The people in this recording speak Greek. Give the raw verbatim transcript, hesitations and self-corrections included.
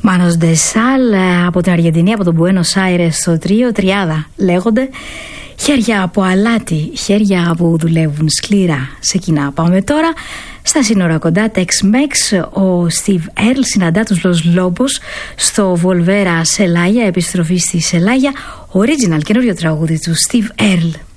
Μάνος Ντεσάλ από την Αργεντινή, από τον Μπουένος Άιρες, στο τρίο Τριάδα λέγονται. Χέρια από αλάτι, χέρια που δουλεύουν σκληρά. Σε κοινά πάμε τώρα στα σύνορα κοντά, Tex-Mex. Ο Steve Earle συναντά τους Los Lobos στο Volver a Celaya, επιστροφή στη Celaya. Original, καινούριο τραγούδι του Steve Earle.